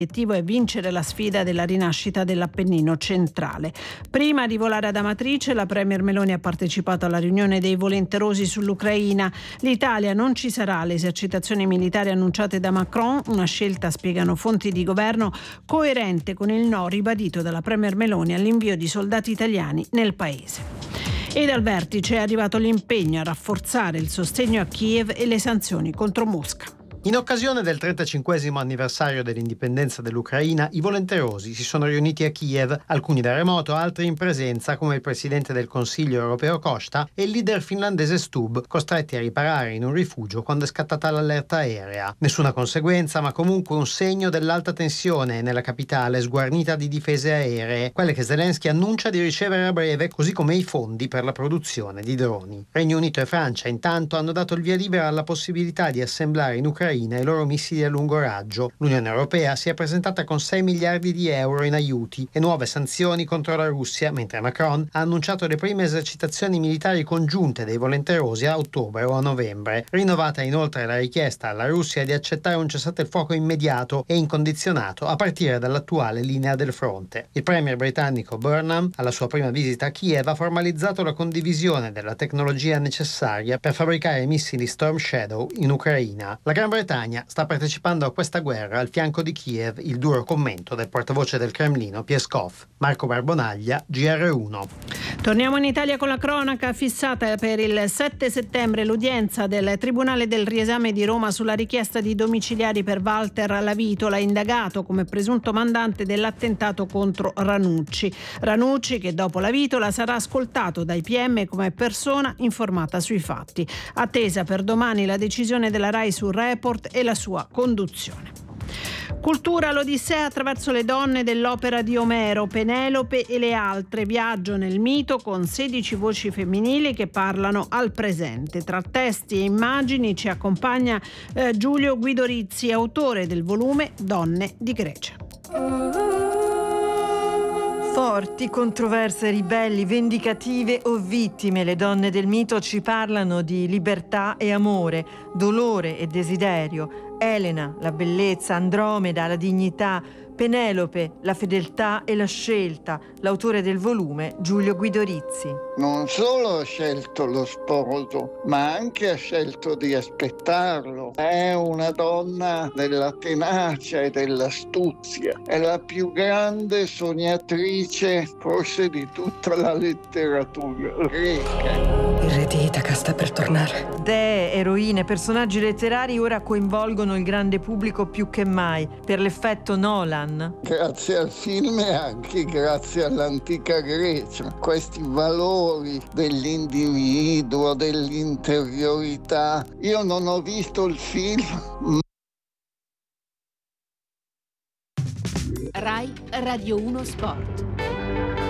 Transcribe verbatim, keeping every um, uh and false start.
L'obiettivo è vincere la sfida della rinascita dell'Appennino centrale. Prima di volare ad Amatrice, la premier Meloni ha partecipato alla riunione dei volenterosi sull'Ucraina. L'Italia non ci sarà alle esercitazioni militari annunciate da Macron, una scelta, spiegano fonti di governo, coerente con il no ribadito dalla premier Meloni all'invio di soldati italiani nel paese. E dal vertice è arrivato l'impegno a rafforzare il sostegno a Kiev e le sanzioni contro Mosca. In occasione del trentacinquesimo anniversario dell'indipendenza dell'Ucraina, i volenterosi si sono riuniti a Kiev, alcuni da remoto, altri in presenza, come il presidente del Consiglio europeo Costa e il leader finlandese Stubb, costretti a riparare in un rifugio quando è scattata l'allerta aerea. Nessuna conseguenza, ma comunque un segno dell'alta tensione nella capitale sguarnita di difese aeree, quelle che Zelensky annuncia di ricevere a breve, così come i fondi per la produzione di droni. Regno Unito e Francia, intanto, hanno dato il via libera alla possibilità di assemblare in Ucraina e i loro missili a lungo raggio. L'Unione Europea si è presentata con sei miliardi di euro in aiuti e nuove sanzioni contro la Russia, mentre Macron ha annunciato le prime esercitazioni militari congiunte dei volenterosi a ottobre o a novembre. Rinnovata inoltre la richiesta alla Russia di accettare un cessate il fuoco immediato e incondizionato a partire dall'attuale linea del fronte. Il premier britannico Burnham, alla sua prima visita a Kiev, ha formalizzato la condivisione della tecnologia necessaria per fabbricare missili Storm Shadow in Ucraina. La Gran Bretagna sta partecipando a questa guerra al fianco di Kiev, il duro commento del portavoce del Cremlino Peskov. Marco Barbonaglia, G R uno. Torniamo in Italia con la cronaca. Fissata per il sette settembre l'udienza del Tribunale del Riesame di Roma sulla richiesta di domiciliari per Walter Lavitola, indagato come presunto mandante dell'attentato contro Ranucci. Ranucci, che dopo Lavitola sarà ascoltato dai P M come persona informata sui fatti. Attesa per domani la decisione della RAI sul report e la sua conduzione. Cultura, l'Odissea attraverso le donne dell'opera di Omero, Penelope e le altre. Viaggio nel mito con sedici voci femminili che parlano al presente. Tra testi e immagini ci accompagna eh, Giulio Guidorizzi, autore del volume Donne di Grecia. Forti, controverse, ribelli, vendicative o vittime, le donne del mito ci parlano di libertà e amore, dolore e desiderio. Elena, la bellezza, Andromeda, la dignità, Penelope, la fedeltà e la scelta. L'autore del volume, Giulio Guidorizzi. Non solo ha scelto lo sposo, ma anche ha scelto di aspettarlo. È una donna della tenacia e dell'astuzia. È la più grande sognatrice forse di tutta la letteratura greca. Il re di Itaca sta per tornare. Dee, eroine, personaggi letterari ora coinvolgono il grande pubblico più che mai per l'effetto Nolan. Grazie al film e anche grazie all'antica Grecia, questi valori dell'individuo, dell'interiorità. Io non ho visto il film. Rai Radio uno Sport.